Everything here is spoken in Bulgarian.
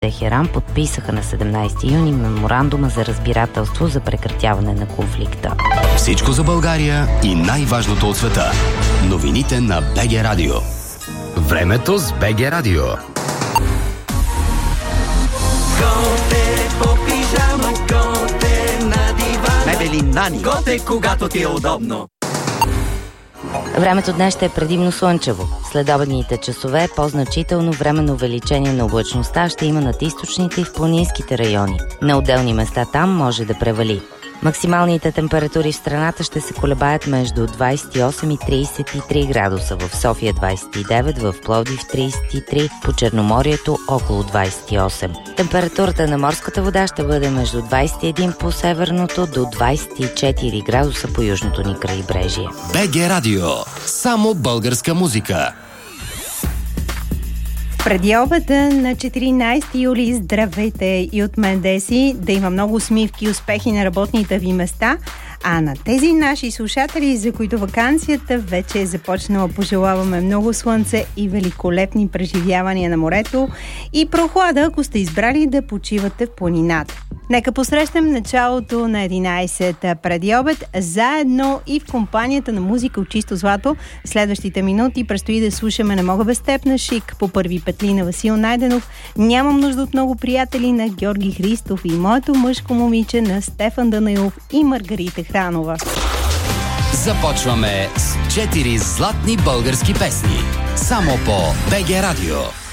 Техеран подписаха на 17 юни меморандума за разбирателство за прекратяване на конфликта. Всичко за България и най-важното от света. Новините на БГ Радио. Времето с БГ Радио. Готе по пижама, готе на дивана. Мебели Нани. Готе, когато ти е удобно. Времето днес ще е предимно слънчево. Следобедните часове по-значително временно увеличение на облачността ще има над източните и в планинските райони. На отделни места там може да превали. Максималните температури в страната ще се колебаят между 28 и 33 градуса. В София 29, в Пловдив 33, по Черноморието около 28. Температурата на морската вода ще бъде между 21 по северното до 24 градуса по южното ни крайбрежие. БГ Радио. Само българска музика. Преди обеда на 14 юли здравейте и от мен Деси, да има много усмивки и успехи на работните ви места, а на тези наши слушатели, за които ваканцията вече е започнала, пожелаваме много слънце и великолепни преживявания на морето и прохлада, ако сте избрали да почивате в планината. Нека посрещнем началото на 11 преди обед, заедно и в компанията на музика от чисто злато. Следващите минути предстои да слушаме "Не мога без теб" на Шик, по първи петли на Васил Найденов, "Нямам нужда от много приятели" на Георги Христов и "Моето мъжко момиче" на Стефан Данаилов и Маргарита Хранова. Започваме с 4 златни български песни. Само по БГ Радио.